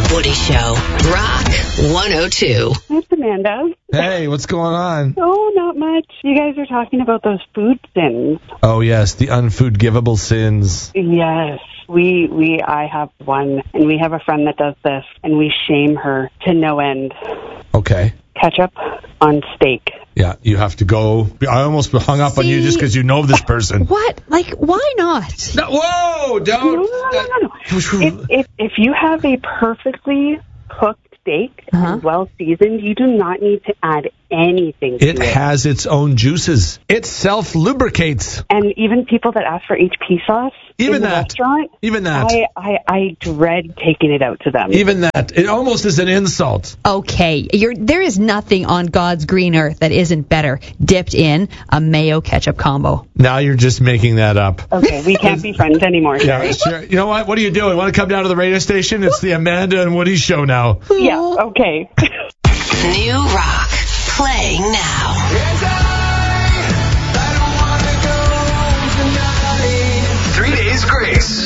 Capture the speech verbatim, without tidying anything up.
Woody Show. Rock one oh two. It's Amanda. Hey, what's going on? Oh, not much. You guys are talking about those food sins. Oh, yes, the unforgivable sins. Yes. We, we, I have one, and we have a friend that does this, and we shame her to no end. Okay. Ketchup on steak. Yeah, you have to go. I almost hung up See, on you just because you know this person. What? Like, why not? No, whoa, don't. No, no, no, no, no. if, if, if you have a perfectly cooked steak Uh-huh. and well seasoned, you do not need to add anything to It it. has its own juices. It self-lubricates. And even people that ask for H P sauce Even in the that. restaurant, Even that. I, I, I dread taking it out to them. Even that. It almost is an insult. Okay, you're, there is nothing on God's green earth that isn't better dipped in a mayo ketchup combo. Now you're just making that up. Okay, we can't be friends anymore. Yeah, Sorry. sure. You know what? What are you doing? Want to come down to the radio station? It's the Amanda and Woody Show now. Yeah, okay. New rock. Playing now.